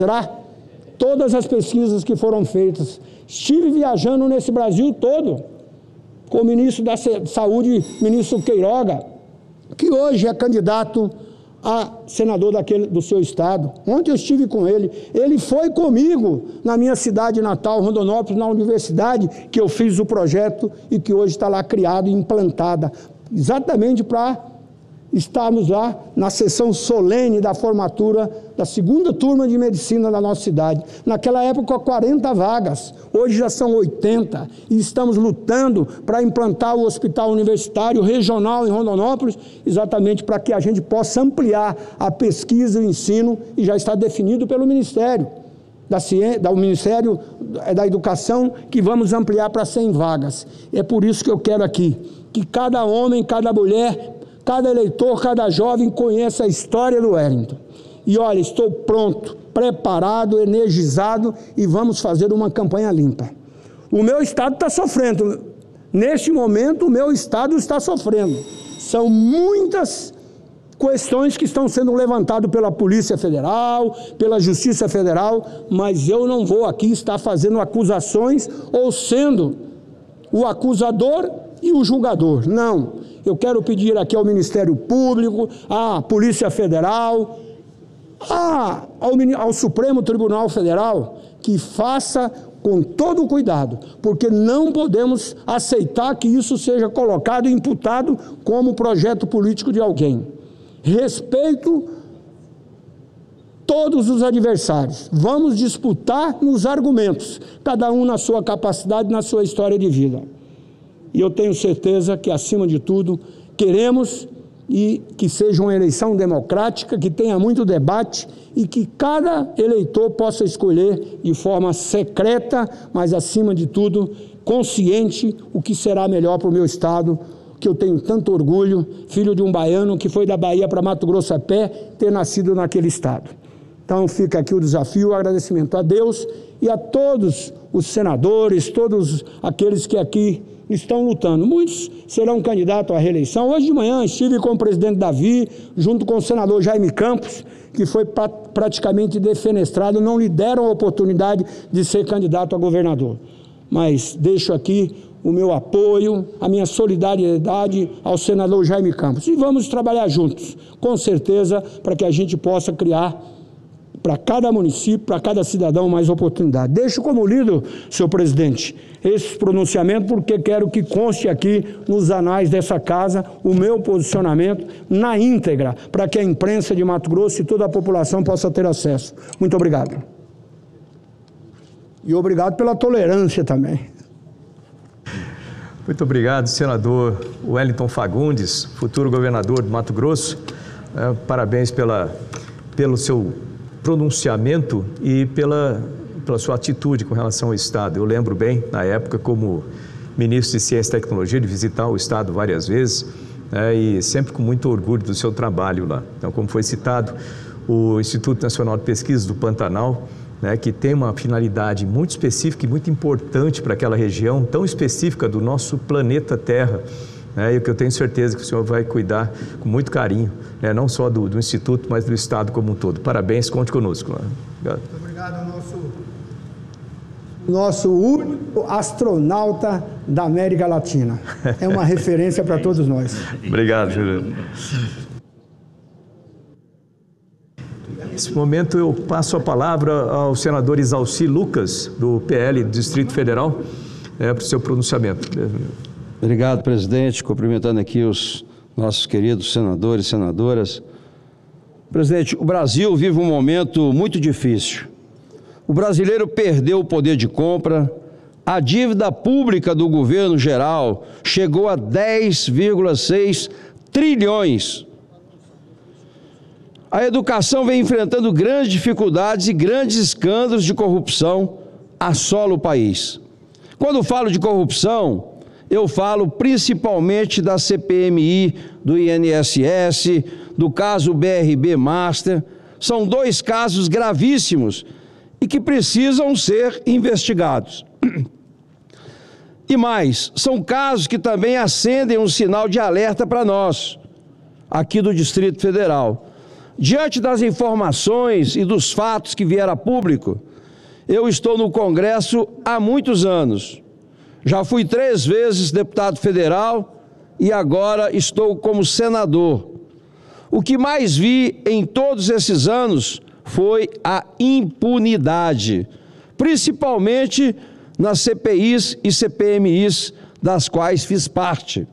todas as pesquisas que foram feitas. Estive viajando nesse Brasil todo, com o ministro da Saúde, ministro Queiroga, que hoje é candidato a senador do seu estado. Ontem eu estive com ele. Ele foi comigo na minha cidade natal, Rondonópolis, na universidade, que eu fiz o projeto e que hoje está lá criado e implantada, exatamente para estarmos lá na sessão solene da formatura da segunda turma de medicina da nossa cidade. Naquela época, 40 vagas, hoje já são 80, e estamos lutando para implantar o hospital universitário regional em Rondonópolis, exatamente para que a gente possa ampliar a pesquisa e o ensino, e já está definido pelo Ministério do Ministério da Educação, que vamos ampliar para 100 vagas. É por isso que eu quero aqui, que cada homem, cada mulher, cada eleitor, cada jovem conheça a história do Wellington. E olha, estou pronto, preparado, energizado e vamos fazer uma campanha limpa. O meu estado está sofrendo. Neste momento, o meu estado está sofrendo. São muitas questões que estão sendo levantadas pela Polícia Federal, pela Justiça Federal, mas eu não vou aqui estar fazendo acusações ou sendo o acusador e o julgador. Não. Eu quero pedir aqui ao Ministério Público, à Polícia Federal, ao Supremo Tribunal Federal, que faça com todo o cuidado, porque não podemos aceitar que isso seja colocado e imputado como projeto político de alguém. Respeito todos os adversários. Vamos disputar nos argumentos, cada um na sua capacidade, na sua história de vida. E eu tenho certeza que, acima de tudo, queremos e que seja uma eleição democrática, que tenha muito debate e que cada eleitor possa escolher de forma secreta, mas, acima de tudo, consciente o que será melhor para o meu estado, que eu tenho tanto orgulho, filho de um baiano que foi da Bahia para Mato Grosso a pé, ter nascido naquele estado. Então fica aqui o desafio, o agradecimento a Deus e a todos os senadores, todos aqueles que aqui estão lutando. Muitos serão candidatos à reeleição. Hoje de manhã estive com o presidente Davi, junto com o senador Jaime Campos, que foi praticamente defenestrado, não lhe deram a oportunidade de ser candidato a governador. Mas deixo aqui o meu apoio, a minha solidariedade ao senador Jaime Campos. E vamos trabalhar juntos, com certeza, para que a gente possa criar para cada município, para cada cidadão, mais oportunidade. Deixo como lido, senhor presidente, esse pronunciamento, porque quero que conste aqui nos anais dessa casa o meu posicionamento na íntegra, para que a imprensa de Mato Grosso e toda a população possa ter acesso. Muito obrigado. E obrigado pela tolerância também. Muito obrigado, senador Wellington Fagundes, futuro governador de Mato Grosso. Parabéns pelo seu pronunciamento e pela sua atitude com relação ao Estado. Eu lembro bem, na época, como ministro de Ciência e Tecnologia, de visitar o Estado várias vezes, e sempre com muito orgulho do seu trabalho lá. Então, como foi citado, o Instituto Nacional de Pesquisas do Pantanal, que tem uma finalidade muito específica e muito importante para aquela região tão específica do nosso planeta Terra, e o que eu tenho certeza que o senhor vai cuidar com muito carinho, não só do Instituto, mas do Estado como um todo. Parabéns, conte conosco. Obrigado. Muito obrigado, nosso único astronauta da América Latina. É uma referência para todos nós. Obrigado, senhor. Nesse momento eu passo a palavra ao senador Isalci Lucas, do PL do Distrito Federal, para o seu pronunciamento. Obrigado, presidente. Cumprimentando aqui os nossos queridos senadores e senadoras. Presidente, o Brasil vive um momento muito difícil. O brasileiro perdeu o poder de compra, a dívida pública do governo geral chegou a 10,6 trilhões. A educação vem enfrentando grandes dificuldades e grandes escândalos de corrupção assolam o país. Quando falo de corrupção, eu falo principalmente da CPMI, do INSS, do caso BRB Master. São dois casos gravíssimos e que precisam ser investigados. E mais, são casos que também acendem um sinal de alerta para nós, aqui do Distrito Federal. Diante das informações e dos fatos que vieram a público, eu estou no Congresso há muitos anos. Já fui 3 vezes deputado federal e agora estou como senador. O que mais vi em todos esses anos foi a impunidade, principalmente nas CPIs e CPMIs das quais fiz parte.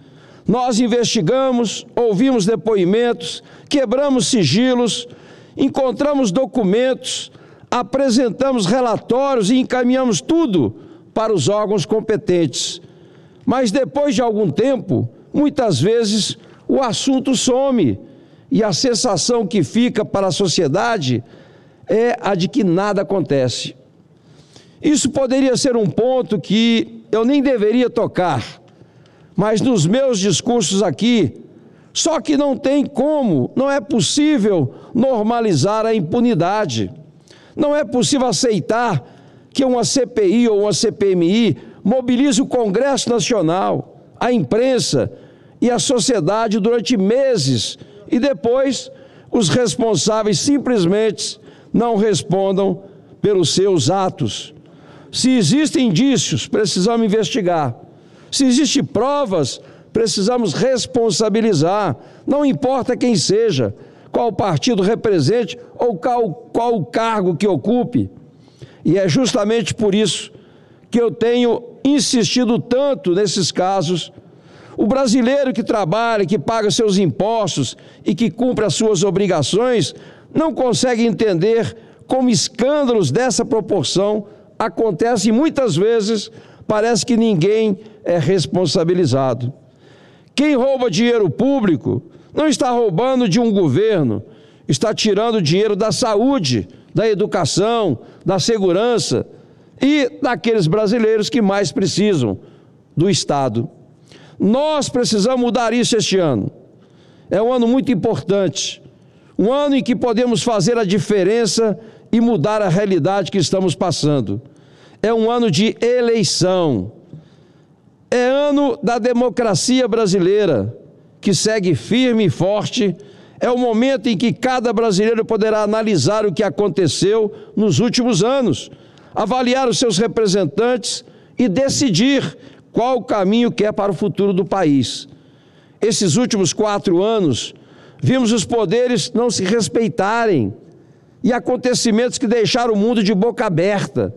Nós investigamos, ouvimos depoimentos, quebramos sigilos, encontramos documentos, apresentamos relatórios e encaminhamos tudo para os órgãos competentes. Mas depois de algum tempo, muitas vezes, o assunto some e a sensação que fica para a sociedade é a de que nada acontece. Isso poderia ser um ponto que eu nem deveria tocar, mas nos meus discursos aqui, só que não tem como, não é possível normalizar a impunidade. Não é possível aceitar que uma CPI ou uma CPMI mobilize o Congresso Nacional, a imprensa e a sociedade durante meses e depois os responsáveis simplesmente não respondam pelos seus atos. Se existem indícios, precisamos investigar. Se existem provas, precisamos responsabilizar. Não importa quem seja, qual partido represente ou qual o cargo que ocupe. E é justamente por isso que eu tenho insistido tanto nesses casos. O brasileiro que trabalha, que paga seus impostos e que cumpre as suas obrigações, não consegue entender como escândalos dessa proporção acontecem muitas vezes, parece que ninguém é responsabilizado. Quem rouba dinheiro público não está roubando de um governo, está tirando dinheiro da saúde, da educação, da segurança e daqueles brasileiros que mais precisam do Estado. Nós precisamos mudar isso este ano. É um ano muito importante, um ano em que podemos fazer a diferença e mudar a realidade que estamos passando. É um ano de eleição. É ano da democracia brasileira, que segue firme e forte. É o momento em que cada brasileiro poderá analisar o que aconteceu nos últimos anos, avaliar os seus representantes e decidir qual o caminho que é para o futuro do país. Esses últimos 4 anos, vimos os poderes não se respeitarem e acontecimentos que deixaram o mundo de boca aberta.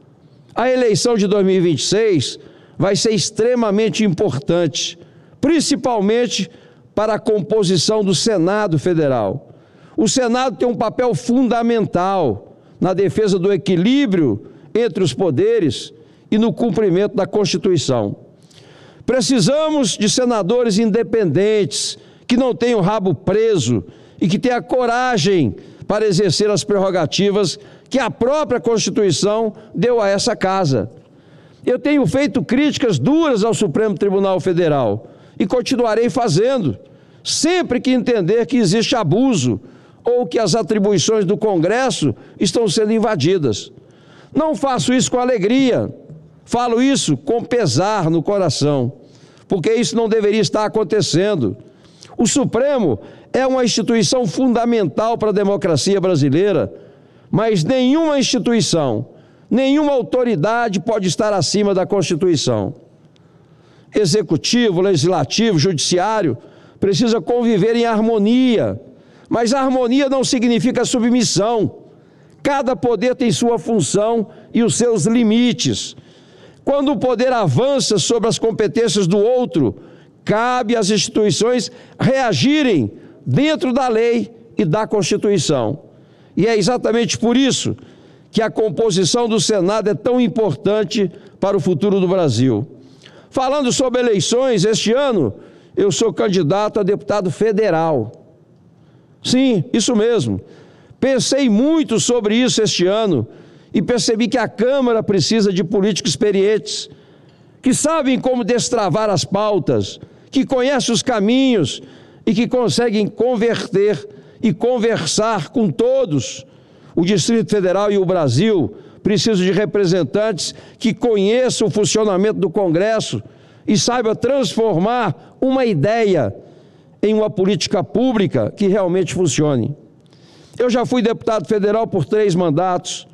A eleição de 2026 vai ser extremamente importante, principalmente para a composição do Senado Federal. O Senado tem um papel fundamental na defesa do equilíbrio entre os poderes e no cumprimento da Constituição. Precisamos de senadores independentes, que não tenham o rabo preso e que tenham coragem para exercer as prerrogativas que a própria Constituição deu a essa casa. Eu tenho feito críticas duras ao Supremo Tribunal Federal e continuarei fazendo, sempre que entender que existe abuso ou que as atribuições do Congresso estão sendo invadidas. Não faço isso com alegria, falo isso com pesar no coração, porque isso não deveria estar acontecendo. O Supremo é uma instituição fundamental para a democracia brasileira, mas nenhuma instituição, nenhuma autoridade pode estar acima da Constituição. Executivo, legislativo, judiciário precisa conviver em harmonia, mas a harmonia não significa submissão. Cada poder tem sua função e os seus limites. Quando o poder avança sobre as competências do outro, cabe às instituições reagirem dentro da lei e da Constituição. E é exatamente por isso que a composição do Senado é tão importante para o futuro do Brasil. Falando sobre eleições, este ano eu sou candidato a deputado federal. Sim, isso mesmo. Pensei muito sobre isso este ano e percebi que a Câmara precisa de políticos experientes, que sabem como destravar as pautas, que conhecem os caminhos e que conseguem converter e conversar com todos. O Distrito Federal e o Brasil precisam de representantes que conheçam o funcionamento do Congresso e saibam transformar uma ideia em uma política pública que realmente funcione. Eu já fui deputado federal por 3 mandatos.